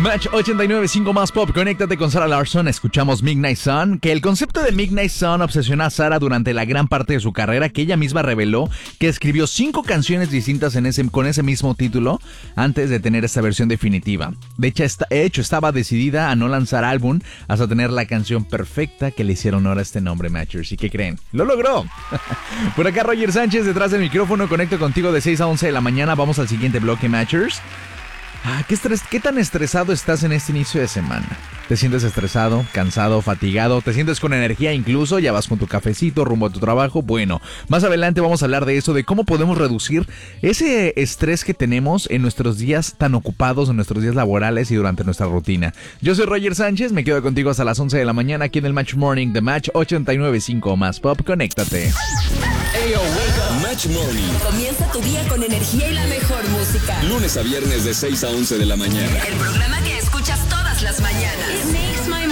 Match 89.5 más pop. Conéctate con Sarah Larsson. Escuchamos Midnight Sun. Que el concepto de Midnight Sun obsesiona a Sarah durante la gran parte de su carrera, que ella misma reveló que escribió 5 canciones distintas con ese mismo título antes de tener esta versión definitiva. De hecho, estaba decidida a no lanzar álbum hasta tener la canción perfecta que le hicieron ahora este nombre, Matchers. ¿Y qué creen? ¡Lo logró! Por acá Roger Sánchez detrás del micrófono. Conecto contigo de 6 a 11 de la mañana. Vamos al siguiente bloque, Matchers. ¿Qué tan estresado estás en este inicio de semana? ¿Te sientes estresado, cansado, fatigado? ¿Te sientes con energía incluso? ¿Ya vas con tu cafecito rumbo a tu trabajo? Bueno, más adelante vamos a hablar de eso, de cómo podemos reducir ese estrés que tenemos en nuestros días tan ocupados, en nuestros días laborales y durante nuestra rutina. Yo soy Roger Sánchez, me quedo contigo hasta las 11 de la mañana aquí en el Match Morning de Match 89.5 más pop. Conéctate. Ayo, wake up. Match Morning. Comienza tu día con energía y la mejor música. Lunes a viernes de 6 a 11 de la mañana. El programa que escuchas todas las mañanas.